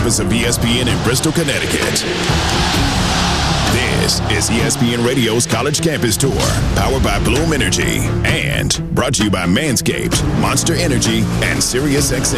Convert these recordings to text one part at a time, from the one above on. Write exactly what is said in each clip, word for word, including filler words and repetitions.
campus of E S P N in Bristol, Connecticut. This is E S P N Radio's College Campus Tour, powered by Bloom Energy, and brought to you by Manscaped, Monster Energy, and SiriusXM.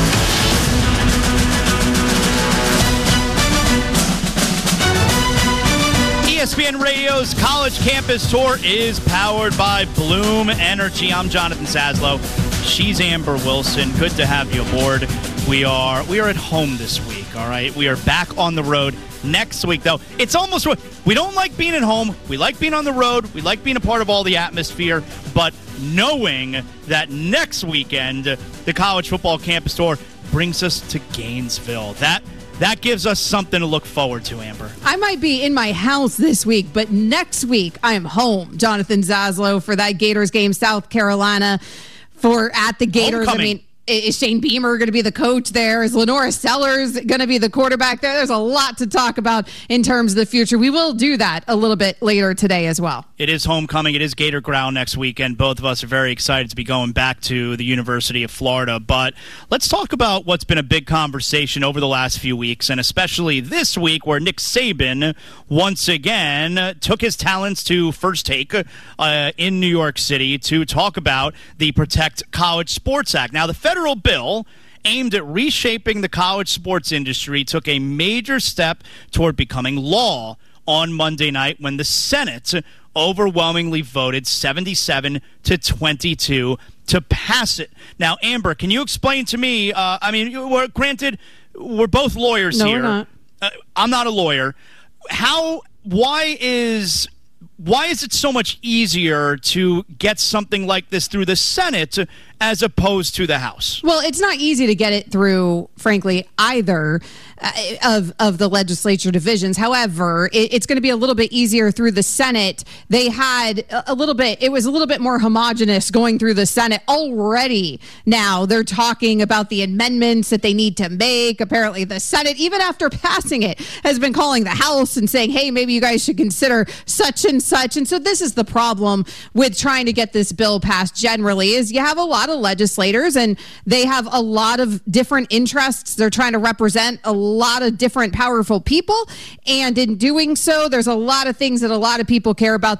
E S P N Radio's College Campus Tour is powered by Bloom Energy. I'm Jonathan Saslow. She's Amber Wilson. Good to have you aboard. We are we are at home this week, all right? We are back on the road next week, though. It's almost, we don't like being at home. We like being on the road. We like being a part of all the atmosphere. But knowing that next weekend, the College Football Campus Tour brings us to Gainesville. That That gives us something to look forward to, Amber. I might be in my house this week, but next week I am home, Jonathan Zaslow, for that Gators game, South Carolina, for at the Gators. Homecoming. I mean, is Shane Beamer going to be the coach there? Is Lenora Sellers going to be the quarterback there? There's a lot to talk about in terms of the future. We will do that a little bit later today as well. It is homecoming. It is Gator Ground next weekend. Both of us are very excited to be going back to the University of Florida. But let's talk about what's been a big conversation over the last few weeks, and especially this week where Nick Saban once again took his talents to First Take uh, in New York City to talk about the Protect College Sports Act. Now, the federal bill aimed at reshaping the college sports industry took a major step toward becoming law on Monday night when the Senate overwhelmingly voted seventy-seven to twenty-two to pass it. Now, Amber, can you explain to me, uh, I mean, we're, granted, we're both lawyers no, here. We're not. Uh, I'm not a lawyer. How, why is... Why is it so much easier to get something like this through the Senate as opposed to the House? Well, it's not easy to get it through, frankly, either uh, of of the legislature divisions. However, it, it's going to be a little bit easier through the Senate. They had a, a little bit, it was a little bit more homogenous going through the Senate already. Now they're talking about the amendments that they need to make. Apparently the Senate, even after passing it, has been calling the House and saying, hey, maybe you guys should consider such and such. And so this is the problem with trying to get this bill passed generally, is you have a lot of legislators and they have a lot of different interests. They're trying to represent a lot of different powerful people. And in doing so, there's a lot of things that a lot of people care about